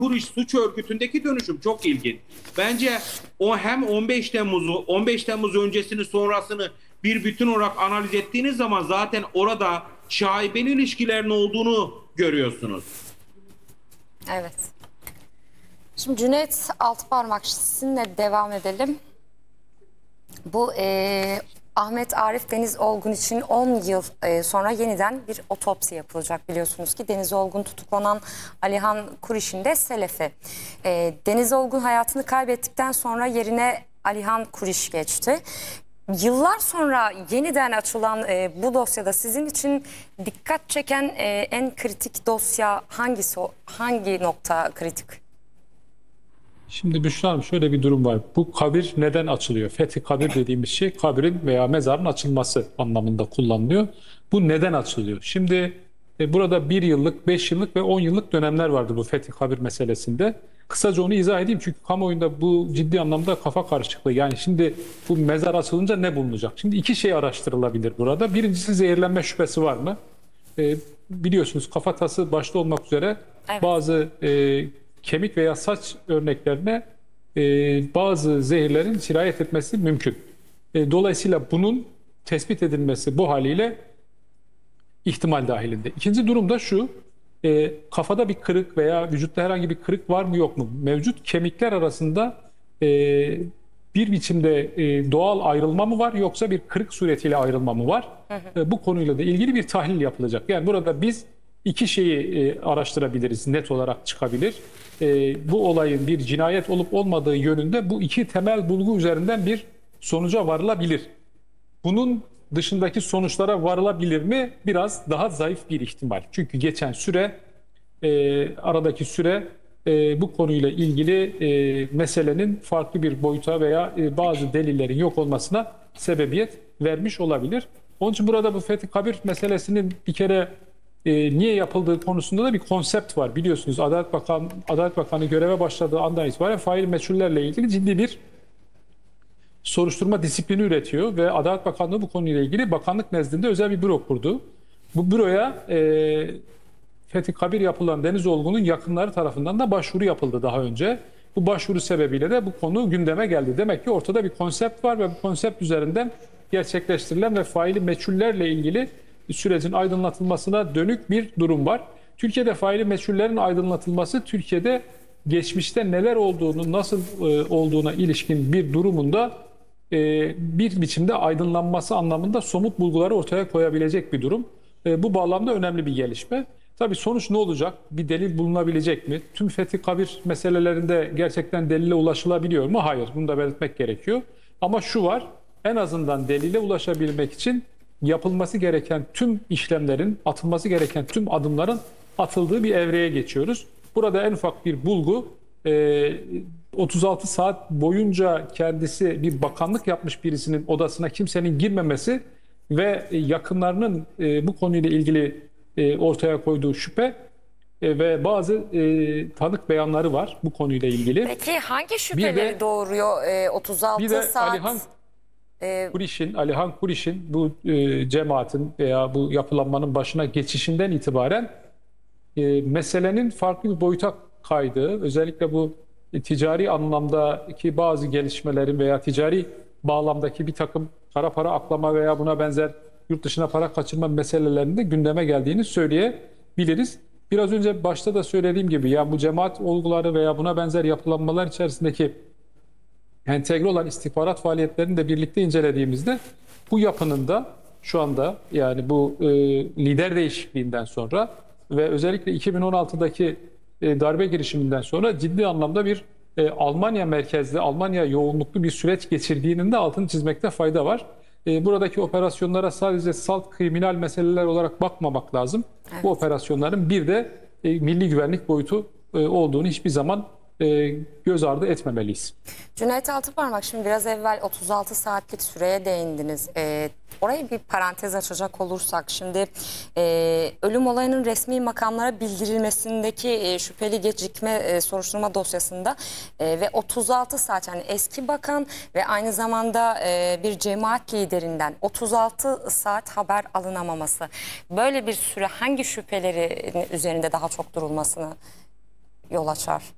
Kuriş suç örgütündeki dönüşüm çok ilginç. Bence o hem 15 Temmuz öncesini sonrasını bir bütün olarak analiz ettiğiniz zaman zaten orada şaibeli ilişkilerin olduğunu görüyorsunuz. Evet. Şimdi Cüneyt Altıparmak, sizinle devam edelim. Bu Ahmet Arif Deniz Olgun için 10 yıl sonra yeniden bir otopsi yapılacak. Biliyorsunuz ki Deniz Olgun tutuklanan Alihan Kuriş'in de selefi. Deniz Olgun hayatını kaybettikten sonra yerine Alihan Kuriş geçti. Yıllar sonra yeniden açılan bu dosyada sizin için dikkat çeken en kritik dosya hangisi? Hangi nokta kritik? Şimdi Büşra Hanım, şöyle bir durum var. Bu kabir neden açılıyor? Fethi kabir dediğimiz şey kabirin veya mezarın açılması anlamında kullanılıyor. Bu neden açılıyor? Şimdi burada 1 yıllık, 5 yıllık ve 10 yıllık dönemler vardır bu fethi kabir meselesinde. Kısaca onu izah edeyim çünkü kamuoyunda bu ciddi anlamda kafa karışıklığı. Yani şimdi bu mezar açılınca ne bulunacak? Şimdi iki şey araştırılabilir burada. Birincisi, zehirlenme şüphesi var mı? Biliyorsunuz kafatası başta olmak üzere Evet. bazı kemik veya saç örneklerine bazı zehirlerin sirayet etmesi mümkün. Dolayısıyla bunun tespit edilmesi bu haliyle ihtimal dahilinde. İkinci durum da şu: kafada bir kırık veya vücutta herhangi bir kırık var mı yok mu? Mevcut kemikler arasında bir biçimde doğal ayrılma mı var, yoksa bir kırık suretiyle ayrılma mı var? Bu konuyla da ilgili bir tahlil yapılacak. Yani burada biz iki şeyi araştırabiliriz, net olarak çıkabilir. Bu olayın bir cinayet olup olmadığı yönünde bu iki temel bulgu üzerinden bir sonuca varılabilir. Bunun dışındaki sonuçlara varılabilir mi? Biraz daha zayıf bir ihtimal. Çünkü geçen süre, aradaki süre bu konuyla ilgili meselenin farklı bir boyuta veya bazı delillerin yok olmasına sebebiyet vermiş olabilir. Onun için burada bu fethi kabir meselesinin bir kere niye yapıldığı konusunda da bir konsept var. Biliyorsunuz Adalet Bakanı göreve başladığı andan itibaren fail meçhullerle ilgili ciddi bir soruşturma disiplini üretiyor ve Adalet Bakanlığı bu konuyla ilgili bakanlık nezdinde özel bir büro kurdu. Bu büroya fethi kabir yapılan Deniz Olgun'un yakınları tarafından da başvuru yapıldı daha önce. Bu başvuru sebebiyle de bu konu gündeme geldi. Demek ki ortada bir konsept var ve bu konsept üzerinden gerçekleştirilen ve faili meçhullerle ilgili sürecin aydınlatılmasına dönük bir durum var. Türkiye'de faili meçhullerin aydınlatılması, Türkiye'de geçmişte neler olduğunu, nasıl olduğuna ilişkin bir durumunda bir biçimde aydınlanması anlamında somut bulguları ortaya koyabilecek bir durum. Bu bağlamda önemli bir gelişme. Tabii sonuç ne olacak? Bir delil bulunabilecek mi? Tüm fethi kabir meselelerinde gerçekten delile ulaşılabiliyor mu? Hayır. Bunu da belirtmek gerekiyor. Ama şu var: en azından delile ulaşabilmek için yapılması gereken tüm işlemlerin, atılması gereken tüm adımların atıldığı bir evreye geçiyoruz. Burada en ufak bir bulgu, 36 saat boyunca kendisi bir bakanlık yapmış birisinin odasına kimsenin girmemesi ve yakınlarının bu konuyla ilgili ortaya koyduğu şüphe ve bazı tanık beyanları var bu konuyla ilgili. Peki hangi şüpheleri doğuruyor 36 bir de saat? Alihan Kuriş'in bu cemaatin veya bu yapılanmanın başına geçişinden itibaren meselenin farklı bir boyuta kaydığı, özellikle bu ticari anlamdaki bazı gelişmelerin veya ticari bağlamdaki bir takım kara para aklama veya buna benzer yurt dışına para kaçırma meselelerinde gündeme geldiğini söyleyebiliriz. Biraz önce başta da söylediğim gibi, yani bu cemaat olguları veya buna benzer yapılanmalar içerisindeki entegre olan istihbarat faaliyetlerini de birlikte incelediğimizde bu yapının da şu anda, yani bu lider değişikliğinden sonra ve özellikle 2016'daki darbe girişiminden sonra ciddi anlamda bir Almanya merkezli, Almanya yoğunluklu bir süreç geçirdiğinin de altını çizmekte fayda var. Buradaki operasyonlara sadece salt kriminal meseleler olarak bakmamak lazım. Evet. Bu operasyonların bir de milli güvenlik boyutu olduğunu hiçbir zaman göz ardı etmemeliyiz. Cüneyt Altıparmak, şimdi biraz evvel 36 saatlik süreye değindiniz. Orayı bir parantez açacak olursak, şimdi ölüm olayının resmi makamlara bildirilmesindeki şüpheli gecikme soruşturma dosyasında ve 36 saat, yani eski bakan ve aynı zamanda bir cemaat liderinden 36 saat haber alınamaması, böyle bir süre hangi şüphelerin üzerinde daha çok durulmasını yol açar?